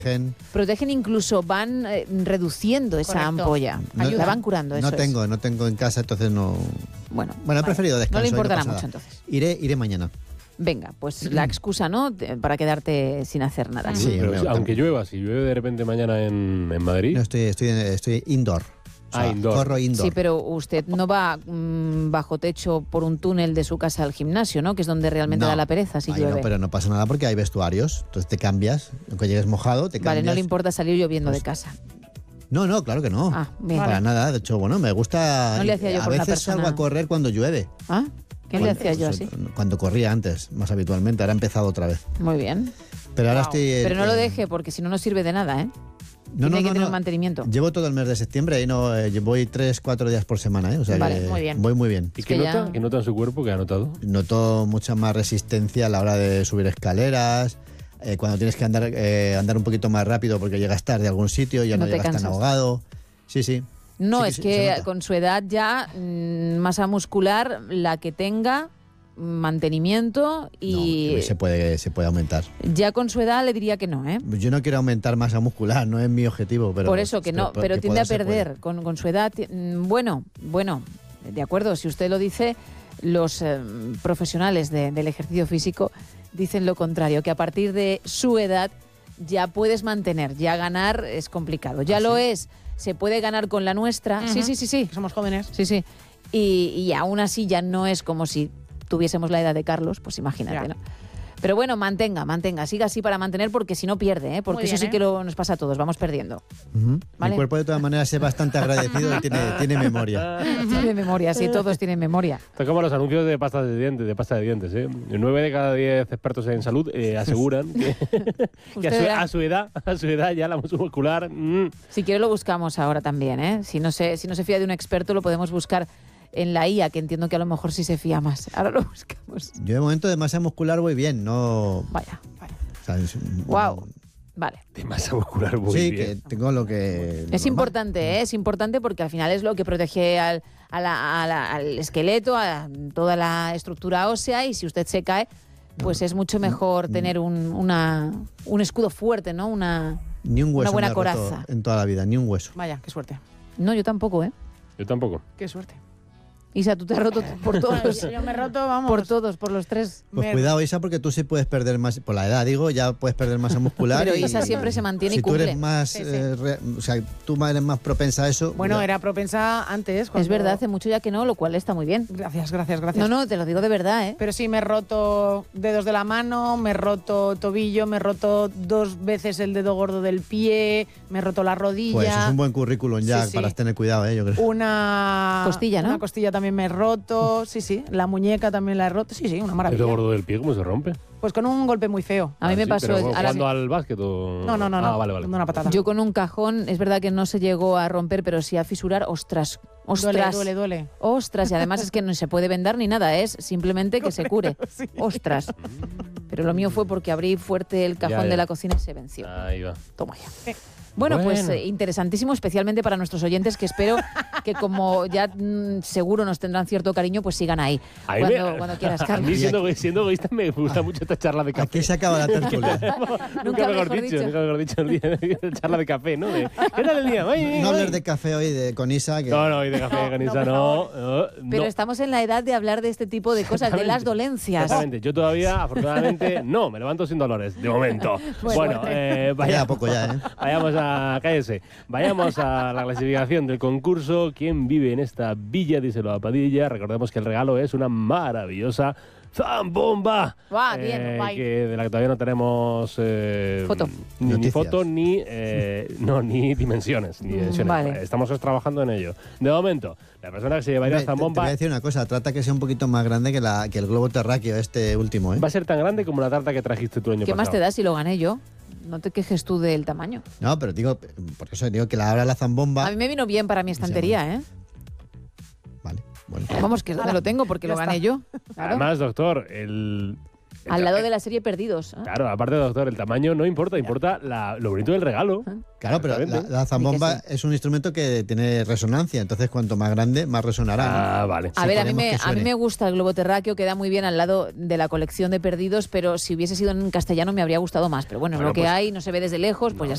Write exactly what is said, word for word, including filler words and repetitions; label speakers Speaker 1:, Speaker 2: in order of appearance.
Speaker 1: Protegen, incluso van eh, reduciendo esa
Speaker 2: Correcto.
Speaker 1: ampolla.
Speaker 2: No,
Speaker 1: la van curando, eso
Speaker 3: No tengo,
Speaker 1: es.
Speaker 3: no tengo en casa, entonces no...
Speaker 1: Bueno,
Speaker 3: Bueno, he
Speaker 1: vale.
Speaker 3: preferido descansar.
Speaker 1: No le importará mucho, entonces.
Speaker 3: Iré, iré mañana.
Speaker 1: Venga, pues la excusa, ¿no? Te- Para quedarte sin hacer nada.
Speaker 3: Sí,
Speaker 4: Pero
Speaker 3: hombre,
Speaker 4: aunque llueva, si llueve de repente mañana en, en Madrid...
Speaker 3: No, estoy, estoy, estoy indoor. O sea,
Speaker 4: Ah, indoor.
Speaker 3: Corro indoor.
Speaker 1: Sí, pero usted no va mm, bajo techo por un túnel de su casa al gimnasio, ¿no? Que es donde realmente
Speaker 3: No.
Speaker 1: da la pereza si
Speaker 3: Ay,
Speaker 1: llueve.
Speaker 3: no, pero no pasa nada porque hay vestuarios. Entonces te cambias. Aunque llegues mojado, te cambias.
Speaker 1: Vale, no le importa salir lloviendo de casa.
Speaker 3: No, no, claro que no.
Speaker 1: Ah, bien.
Speaker 3: Para nada. De hecho, bueno, me gusta...
Speaker 1: No le hacía yo
Speaker 3: a
Speaker 1: por una
Speaker 3: veces
Speaker 1: persona-
Speaker 3: salgo a correr cuando llueve.
Speaker 1: ¿Ah? ¿Qué le hacía yo así?
Speaker 3: Cuando corría antes, más habitualmente. Ahora he empezado otra vez.
Speaker 1: Muy bien.
Speaker 3: Pero ahora
Speaker 2: Wow.
Speaker 3: estoy...
Speaker 1: Pero no lo
Speaker 3: eh,
Speaker 1: deje, porque si no, no sirve de nada, ¿eh?
Speaker 3: No,
Speaker 1: Tiene
Speaker 3: no,
Speaker 1: que
Speaker 3: no,
Speaker 1: tener
Speaker 3: no.
Speaker 1: mantenimiento.
Speaker 3: Llevo todo el mes de septiembre y no eh, voy tres, cuatro días por semana, ¿eh? O sea
Speaker 1: Vale,
Speaker 3: que
Speaker 1: muy bien.
Speaker 3: voy muy bien.
Speaker 4: ¿Y
Speaker 1: Es
Speaker 4: qué
Speaker 1: que
Speaker 4: nota?
Speaker 1: ya-
Speaker 4: ¿Qué nota en su cuerpo? ¿Qué ha notado?
Speaker 3: Noto mucha más resistencia a la hora de subir escaleras, eh, cuando tienes que andar eh, andar un poquito más rápido porque llegas tarde a algún sitio, ya no,
Speaker 1: No te
Speaker 3: llegas tan
Speaker 1: cansas.
Speaker 3: ahogado. Sí, sí.
Speaker 1: No,
Speaker 3: Sí
Speaker 1: es
Speaker 3: sí,
Speaker 1: que
Speaker 3: se nota.
Speaker 1: con su edad ya mm, masa muscular, la que tenga, mantenimiento y
Speaker 3: No, se puede, se puede aumentar.
Speaker 1: ya con su edad le diría que no, ¿eh?
Speaker 3: Yo no quiero aumentar masa muscular, no es mi objetivo, pero...
Speaker 1: Por eso que no, pero
Speaker 3: que
Speaker 1: tiende a
Speaker 3: poder se
Speaker 1: perder
Speaker 3: puede.
Speaker 1: con, con su edad. ti- mm, Bueno, bueno, de acuerdo, si usted lo dice, los eh, profesionales de- del ejercicio físico dicen lo contrario, que a partir de su edad ya puedes mantener, ya ganar es complicado. Ya
Speaker 3: ¿Ah,
Speaker 1: lo
Speaker 3: sí?
Speaker 1: es, se puede ganar con la nuestra. Sí,
Speaker 2: Ujú.
Speaker 1: sí, sí, sí.
Speaker 2: Que somos jóvenes.
Speaker 1: Sí, sí. Y, y aún así ya no es como si tuviésemos la edad de Carlos, pues imagínate,
Speaker 2: Ya.
Speaker 1: ¿no? Pero bueno, mantenga, mantenga, siga así para mantener, porque si no pierde, ¿eh? Porque
Speaker 2: Muy
Speaker 1: eso
Speaker 2: bien,
Speaker 1: sí
Speaker 2: ¿eh?
Speaker 1: que lo, nos pasa a todos, vamos perdiendo.
Speaker 3: Ujú.
Speaker 1: Vale.
Speaker 3: Mi cuerpo de todas maneras es bastante agradecido y tiene, tiene memoria.
Speaker 1: Tiene memoria, sí, todos tienen memoria.
Speaker 4: Está como los anuncios de pasta de dientes, de pasta de dientes, ¿eh? Nueve de cada diez expertos en salud eh, aseguran que, que a,
Speaker 1: Usted
Speaker 4: su,
Speaker 1: verá.
Speaker 4: a su edad, a su edad ya la masa muscular. mm,
Speaker 1: Si quiere lo buscamos ahora también, ¿eh? Si no se, si no se fía de un experto, lo podemos buscar en la I A, que entiendo que a lo mejor sí se fía más. Ahora lo buscamos.
Speaker 3: Yo de momento de masa muscular voy bien, no...
Speaker 1: Vaya, vaya.
Speaker 3: o sea, es-
Speaker 1: Wow. Vale.
Speaker 4: de masa muscular muy
Speaker 3: sí,
Speaker 4: bien.
Speaker 3: que tengo lo que...
Speaker 1: Es importante, ¿eh? Es importante porque al final es lo que protege al, a la- a la- al esqueleto, a toda la estructura ósea, y si usted se cae, pues es mucho mejor tener un, una, un escudo fuerte, ¿no? Una...
Speaker 3: Ni un hueso
Speaker 1: una buena
Speaker 3: me he roto
Speaker 1: coraza.
Speaker 3: en toda la vida, ni un hueso.
Speaker 2: Vaya, qué suerte.
Speaker 1: No, yo tampoco, ¿eh?
Speaker 4: Yo tampoco.
Speaker 2: Qué suerte.
Speaker 1: Isa, tú te has roto por todos.
Speaker 2: Yo me he roto, vamos.
Speaker 1: Por todos, por los tres.
Speaker 3: Pues
Speaker 2: Me-
Speaker 3: cuidado, Isa, porque tú sí puedes perder más, por la edad digo, ya puedes perder masa muscular.
Speaker 1: Pero
Speaker 3: y-
Speaker 1: Isa siempre se mantiene
Speaker 3: si
Speaker 1: y cumple.
Speaker 3: tú eres más,
Speaker 2: Sí, sí.
Speaker 3: eh, re- o sea, tú eres más propensa a eso.
Speaker 2: Bueno,
Speaker 3: ya.
Speaker 2: era propensa antes.
Speaker 1: Es
Speaker 2: cuando-
Speaker 1: verdad, hace mucho ya que no, lo cual está muy bien.
Speaker 2: Gracias, gracias, gracias.
Speaker 1: No, no, te lo digo de verdad, ¿eh?
Speaker 2: Pero sí, me he roto dedos de la mano, me he roto tobillo, me he roto dos veces el dedo gordo del pie, me he roto la rodilla.
Speaker 3: Pues es un buen currículum ya
Speaker 2: Sí, sí.
Speaker 3: para tener cuidado, ¿eh? Yo creo.
Speaker 2: Una
Speaker 1: Costilla, ¿no?
Speaker 2: Una costilla también me he roto, sí, sí. La muñeca también la he roto, sí, sí, una
Speaker 4: ¿El
Speaker 2: maravilla.
Speaker 4: dedo gordo del pie cómo se rompe?
Speaker 2: Pues con un golpe muy feo.
Speaker 1: A mí
Speaker 4: Ah,
Speaker 1: me
Speaker 4: sí,
Speaker 1: pasó...
Speaker 4: pero
Speaker 1: ahora
Speaker 4: ¿Jugando
Speaker 1: sí.
Speaker 4: al básquet o...?
Speaker 2: No, no, no,
Speaker 4: Ah,
Speaker 2: no.
Speaker 4: vale, vale.
Speaker 2: Dando una patada.
Speaker 1: Yo con un cajón, es verdad que no se llegó a romper, pero sí a fisurar. Ostras, ostras.
Speaker 2: Duele, duele, duele.
Speaker 1: Ostras, y además es que no se puede vendar ni nada, es simplemente que se cure.
Speaker 2: Sí.
Speaker 1: Ostras. Pero lo mío fue porque abrí fuerte el cajón
Speaker 4: Ya, ya.
Speaker 1: de la cocina y se venció.
Speaker 4: Ahí va.
Speaker 1: Toma ya.
Speaker 2: Eh.
Speaker 1: Bueno, pues
Speaker 4: Bueno.
Speaker 1: eh, interesantísimo, especialmente para nuestros oyentes, que espero que como ya mm, seguro nos tendrán cierto cariño, pues sigan ahí.
Speaker 4: A mí
Speaker 1: Cuando,
Speaker 4: me-
Speaker 1: cuando quieras,
Speaker 4: A mí,
Speaker 1: Carlos.
Speaker 4: siendo, siendo egoísta, me gusta mucho esta charla de café.
Speaker 3: Aquí se acaba la tertulia.
Speaker 1: Nunca
Speaker 4: mejor
Speaker 1: mejor
Speaker 4: dicho,
Speaker 1: dicho.
Speaker 4: nunca mejor dicho, el día de charla de café, ¿no? De, ¿qué tal el día? Ay, ay,
Speaker 3: No
Speaker 4: ay.
Speaker 3: hables de café hoy de, con Isa. Que...
Speaker 4: No, no, y de café, con Isa,
Speaker 2: por
Speaker 4: no. no,
Speaker 1: Pero
Speaker 4: no.
Speaker 1: estás en la edad de hablar de este tipo de cosas, de las dolencias.
Speaker 4: Exactamente. Yo todavía, afortunadamente, no, me levanto sin dolores, de momento. Bueno, eh,
Speaker 3: Ya
Speaker 4: vaya,
Speaker 3: poco ya, ¿eh?
Speaker 4: vayamos a... Cállese. Vayamos a la clasificación del concurso. ¿Quién vive en esta villa? Díselo a Padilla. Recordemos que el regalo es una maravillosa zambomba.
Speaker 1: Guau, bien, guay.
Speaker 4: que de la que todavía no tenemos eh,
Speaker 1: Foto.
Speaker 4: ni, ni
Speaker 3: Noticias.
Speaker 4: foto ni eh, no ni dimensiones, ni dimensiones.
Speaker 1: Vale.
Speaker 4: Estamos trabajando en ello. De momento, la persona que se llevaría
Speaker 3: Te,
Speaker 4: esta
Speaker 3: te- te voy
Speaker 4: zambomba
Speaker 3: a decir una cosa, trata que sea un poquito más grande que, la, que el globo terráqueo este último, ¿eh?
Speaker 4: va a ser tan grande como la tarta que trajiste tú el año
Speaker 1: ¿Qué
Speaker 4: pasado.
Speaker 1: más te da si lo gané yo? No te quejes tú del tamaño.
Speaker 3: No, pero digo, por eso digo que la abra la
Speaker 1: A
Speaker 3: zambomba.
Speaker 1: mí me vino bien para mi estantería, ¿eh?
Speaker 3: Vale, bueno.
Speaker 1: Vamos, que es donde lo tengo, porque
Speaker 2: Ya
Speaker 1: lo gané
Speaker 2: está.
Speaker 1: yo. Claro.
Speaker 4: Además, doctor, el... el
Speaker 1: Al
Speaker 4: ta-
Speaker 1: lado de la serie Perdidos. ¿eh?
Speaker 4: Claro, aparte, doctor, el tamaño no importa, importa la- lo bonito del regalo.
Speaker 3: Claro, pero la,
Speaker 4: Exactamente.
Speaker 3: la zambomba
Speaker 1: Di que
Speaker 3: es un instrumento que tiene resonancia, entonces cuanto más grande, más resonará. ¿no?
Speaker 4: Ah, vale.
Speaker 1: A
Speaker 3: Si
Speaker 1: ver, a mí,
Speaker 3: queremos
Speaker 1: me,
Speaker 3: que
Speaker 1: a mí
Speaker 3: suene.
Speaker 1: me gusta el globo terráqueo, queda muy bien al lado de la colección de Perdidos, pero si hubiese sido en castellano me habría gustado más. Pero bueno,
Speaker 4: Bueno,
Speaker 1: lo que
Speaker 4: pues-
Speaker 1: hay, no se ve desde lejos, pues ya